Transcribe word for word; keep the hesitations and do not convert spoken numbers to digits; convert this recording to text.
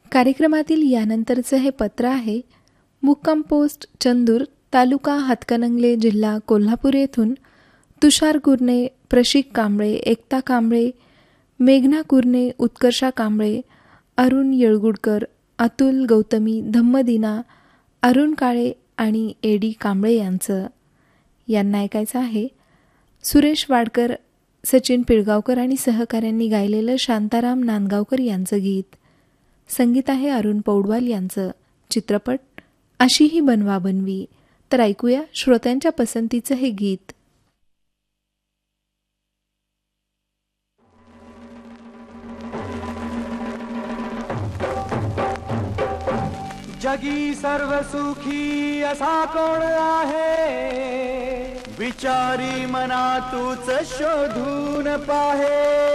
कार्यक्रमातील यानंतरचं हे पत्र आहे मुक्काम पोस्ट चंदूर, तालुका हातकणंगले, जिल्हा कोल्हापूर येथून तुषार कुरणे, प्रशिक कांबळे, एकता कांबळे, मेघना कुरणे, उत्कर्षा कांबळे, अरुण येळगुडकर, अतुल गौतमी, धम्मदिना, अरुण काळे आणि एडी कांबळे यांचं. यांना ऐकायचं आहे सुरेश वाडकर, सचिन पिळगावकर आणि सहकाऱ्यांनी गायलेलं शांताराम नांदगावकर यांचं गीत. संगीत आहे अरुण पौडवाल यांचं. चित्रपट अशी ही बनवा बनवी. तर ऐकूया श्रोत्यांच्या पसंतीचं हे गीत. जगी सर्व सुखी असा कोण आहे, विचारी मना तूच शोधून पाहे.